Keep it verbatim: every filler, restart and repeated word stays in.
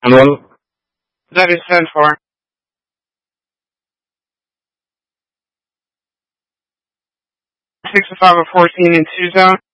Manuel? That is ten four. sixty-five or fourteen in two zone.